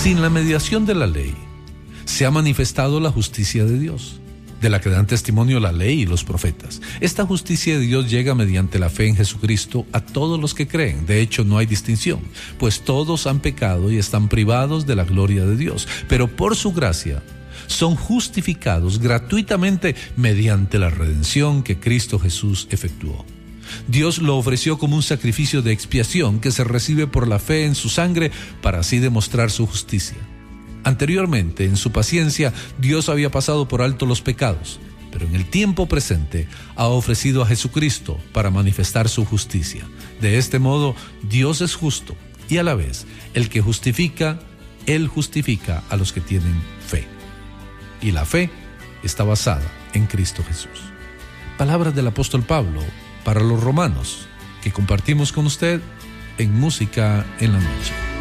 Sin la mediación de la ley, se ha manifestado la justicia de Dios, de la que dan testimonio la ley y los profetas. Esta justicia de Dios llega mediante la fe en Jesucristo a todos los que creen. De hecho, no hay distinción, pues todos han pecado y están privados de la gloria de Dios. Pero por su gracia son justificados gratuitamente mediante la redención que Cristo Jesús efectuó. Dios lo ofreció como un sacrificio de expiación que se recibe por la fe en su sangre para así demostrar su justicia. Anteriormente, en su paciencia, Dios había pasado por alto los pecados, pero en el tiempo presente ha ofrecido a Jesucristo para manifestar su justicia. De este modo, Dios es justo y a la vez, el que justifica, Él justifica a los que tienen fe. Y la fe está basada en Cristo Jesús. Palabras del apóstol Pablo para los romanos, que compartimos con usted en Música en la Noche.